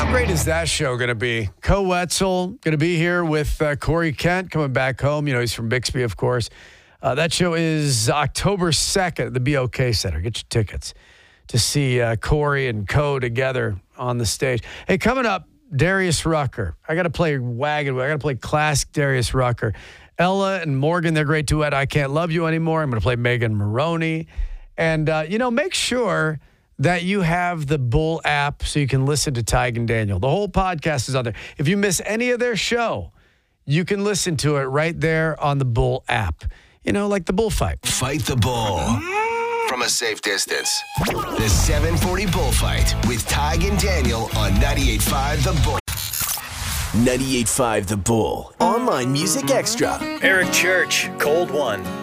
great is that show going to be? Co Wetzel going to be here with Corey Kent coming back home. You know, he's from Bixby, of course. That show is October 2nd at the BOK Center. Get your tickets to see Corey and Co together on the stage. Hey, coming up, Darius Rucker. I got to play Wagon Wheel. I got to play classic Darius Rucker. Ella and Morgan, their great duet, I Can't Love You Anymore. I'm going to play Megan Maroney. And, make sure that you have the Bull app so you can listen to Tig and Daniel. The whole podcast is on there. If you miss any of their show, you can listen to it right there on the Bull app. You know, like the bullfight. Fight the bull from a safe distance. The 740 Bullfight with Tig and Daniel on 98.5 The Bull. 98.5 The Bull. Online Music Extra. Eric Church, Cold One.